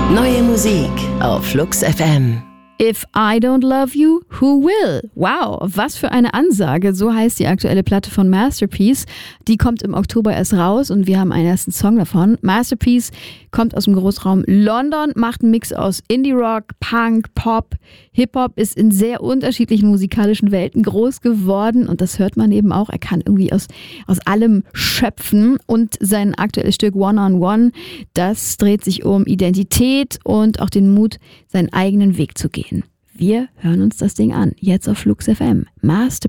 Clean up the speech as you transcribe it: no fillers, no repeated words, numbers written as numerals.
Neue Musik auf Flux FM. If I don't love you, who will? Wow, was für eine Ansage. So heißt die aktuelle Platte von Masterpiece. Die kommt im Oktober erst raus und wir haben einen ersten Song davon. Masterpiece kommt aus dem Großraum London, macht einen Mix aus Indie-Rock, Punk, Pop. Hip-Hop, ist in sehr unterschiedlichen musikalischen Welten groß geworden und das hört man eben auch. Er kann irgendwie aus allem schöpfen und sein aktuelles Stück One on One, das dreht sich um Identität und auch den Mut, seinen eigenen Weg zu gehen. Wir hören uns das Ding an, jetzt auf Flux FM. Masterpiece.